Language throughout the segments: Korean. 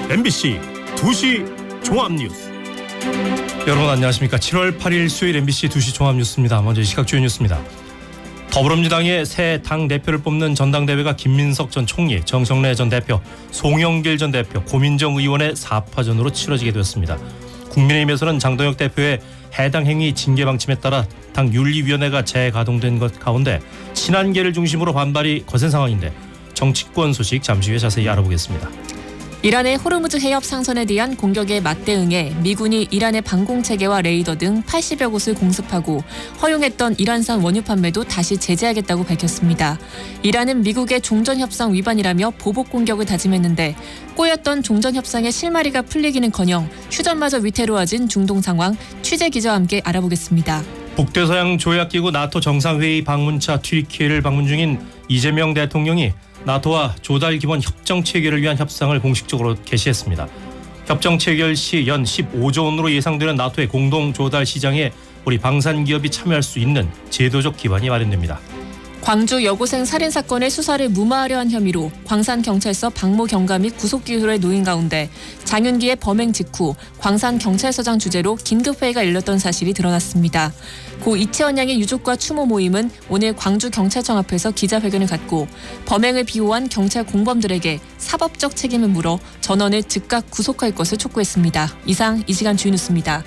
MBC 2시 종합뉴스. 여러분 안녕하십니까. 7월 8일 수요일 MBC 2시 종합뉴스입니다. 먼저 시각 주요 뉴스입니다. 더불어민주당의 새 당대표를 뽑는 전당대회가 김민석 전 총리, 정청래 전 대표, 송영길 전 대표, 고민정 의원의 4파전으로 치러지게 되었습니다. 국민의힘에서는 장동혁 대표의 해당 행위 징계 방침에 따라 당 윤리위원회가 재가동된 것 가운데 친한계를 중심으로 반발이 거센 상황인데 정치권 소식 잠시 후에 자세히 알아보겠습니다. 이란의 호르무즈 해협 상선에 대한 공격에 맞대응해 미군이 이란의 방공체계와 레이더 등 80여 곳을 공습하고 허용했던 이란산 원유 판매도 다시 제재하겠다고 밝혔습니다. 이란은 미국의 종전협상 위반이라며 보복 공격을 다짐했는데 꼬였던 종전협상의 실마리가 풀리기는커녕 휴전마저 위태로워진 중동 상황 취재 기자와 함께 알아보겠습니다. 북대서양 조약기구 나토 정상회의 방문차 튀르키예를 방문 중인 이재명 대통령이 나토와 조달 기본 협정 체결을 위한 협상을 공식적으로 개시했습니다. 협정 체결 시 연 15조 원으로 예상되는 나토의 공동 조달 시장에 우리 방산 기업이 참여할 수 있는 제도적 기반이 마련됩니다. 광주 여고생 살인 사건의 수사를 무마하려 한 혐의로 광산경찰서 박모 경감 및 구속기소에 놓인 가운데 장윤기의 범행 직후 광산경찰서장 주재로 긴급회의가 열렸던 사실이 드러났습니다. 고 이채원 양의 유족과 추모 모임은 오늘 광주경찰청 앞에서 기자회견을 갖고 범행을 비호한 경찰 공범들에게 사법적 책임을 물어 전원을 즉각 구속할 것을 촉구했습니다. 이상 이 시간 주요 뉴스입니다.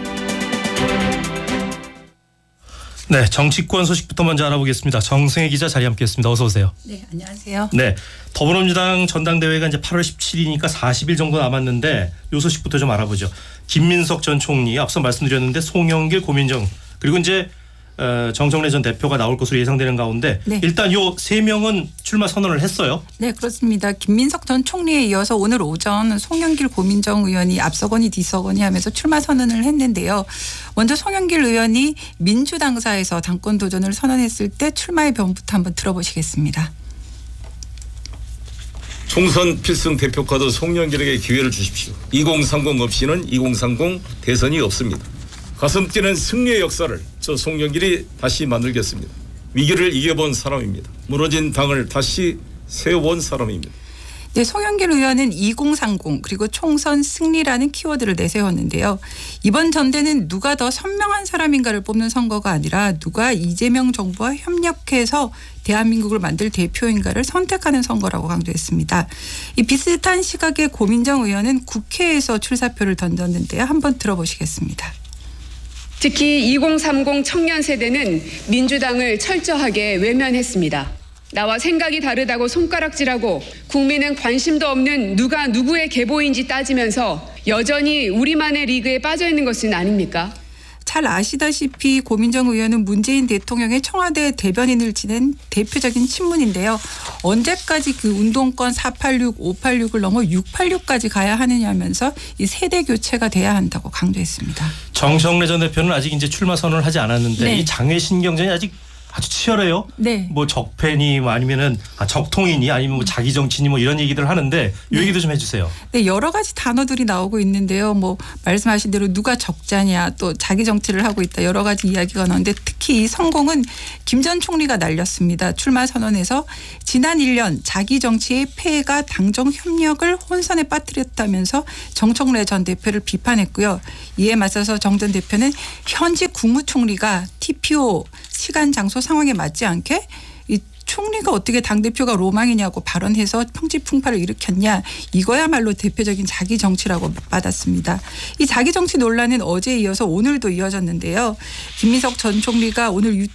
네, 정치권 소식부터 먼저 알아보겠습니다. 정승혜 기자 자리 함께했습니다. 어서 오세요. 네, 안녕하세요. 네, 더불어민주당 전당대회가 이제 8월 17일이니까 40일 정도 남았는데 이 소식부터 좀 알아보죠. 김민석 전 총리 앞서 말씀드렸는데 송영길, 고민정 그리고 이제 정청래 전 대표가 나올 것으로 예상되는 가운데 네. 일단 요 세 명은 출마 선언을 했어요. 네, 그렇습니다. 김민석 전 총리에 이어서 오늘 오전 송영길, 고민정 의원이 앞서거니 뒤서거니 하면서 출마 선언을 했는데요. 먼저 송영길 의원이 민주당사에서 당권 도전을 선언했을 때 출마의 변부터 한번 들어보시겠습니다. 총선 필승 대표 카드 송영길에게 기회를 주십시오. 2030 없이는 2030 대선이 없습니다. 가슴 뛰는 승리의 역사를 저 송영길이 다시 만들겠습니다. 위기를 이겨본 사람입니다. 무너진 당을 다시 세워본 사람입니다. 네, 송영길 의원은 2030 그리고 총선 승리라는 키워드를 내세웠는데요. 이번 전대는 누가 더 선명한 사람인가를 뽑는 선거가 아니라 누가 이재명 정부와 협력해서 대한민국을 만들 대표인가를 선택하는 선거라고 강조했습니다. 이 비슷한 시각의 고민정 의원은 국회에서 출사표를 던졌는데요. 한번 들어보시겠습니다. 특히 2030 청년 세대는 민주당을 철저하게 외면했습니다. 나와 생각이 다르다고 손가락질하고 국민은 관심도 없는 누가 누구의 계보인지 따지면서 여전히 우리만의 리그에 빠져 있는 것은 아닙니까? 잘 아시다시피 고민정 의원은 문재인 대통령의 청와대 대변인을 지낸 대표적인 친문인데요. 언제까지 그 운동권 486, 586을 넘어 686까지 가야 하느냐면서 이 세대 교체가 돼야 한다고 강조했습니다. 정청래 전 대표는 아직 이제 출마 선언을 하지 않았는데 네. 이 장외신 경쟁이 아직 아주 치열해요. 네. 뭐 적폐니 뭐 아니면은 적통이니 아니면 뭐 자기 정치니 뭐 이런 얘기들 하는데 이 얘기도 좀 해주세요. 네, 여러 가지 단어들이 나오고 있는데요. 뭐 말씀하신 대로 누가 적자냐 또 자기 정치를 하고 있다 여러 가지 이야기가 나오는데 특히 이 성공은 김 전 총리가 날렸습니다. 출마 선언에서 지난 1년 자기 정치의 폐해가 당정 협력을 혼선에 빠뜨렸다면서 정청래 전 대표를 비판했고요. 이에 맞서서 정 전 대표는 현직 국무총리가 TPO 시간 장소 상황에 맞지 않게 이 총리가 어떻게 당대표가 로망이냐고 발언해서 평지풍파를 일으켰냐 이거야말로 대표적인 자기 정치라고 받았습니다. 이 자기 정치 논란은 어제에 이어서 오늘도 이어졌는데요. 김민석 전 총리가 오늘